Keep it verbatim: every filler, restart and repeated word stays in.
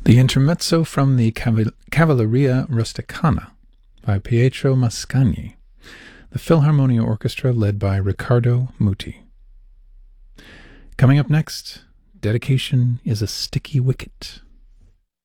The Intermezzo from the Caval- Cavalleria Rusticana by Pietro Mascagni, the Philharmonia Orchestra led by Riccardo Muti. Coming up next, Dedication is a Sticky Wicket.